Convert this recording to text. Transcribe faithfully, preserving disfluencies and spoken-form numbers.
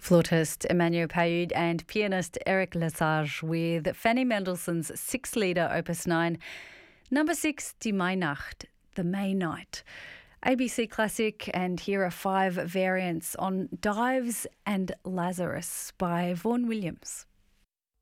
Flautist Emmanuel Payud and pianist Eric Lesage with Fanny Mendelssohn's six-lieder Opus nine, number six, Die Mainacht, the May Night. A B C Classic, and here are five variants on Dives and Lazarus by Vaughan Williams.